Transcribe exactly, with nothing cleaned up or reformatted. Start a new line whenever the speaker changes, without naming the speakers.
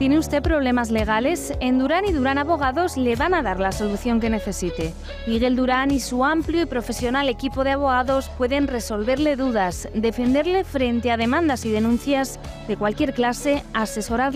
¿Tiene usted problemas legales? En Durán y Durán Abogados le van a dar la solución que necesite. Miguel Durán y su amplio y profesional equipo de abogados pueden resolverle dudas, defenderle frente a demandas y denuncias de cualquier clase, asesorarle